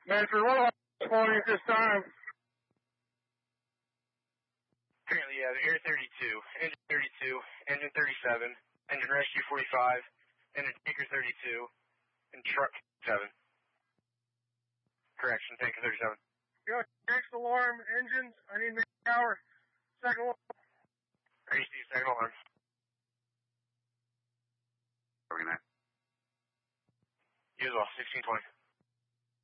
Manford, what morning at this time? Apparently, yeah, Air 32, Engine 37, Engine Rescue 45, Engine Tanker 32, and Truck 7. Correction, Tanker 37. Yo, next alarm, engines, I need an hour. Second alarm. AC, second alarm. Good night. You as well, 1620.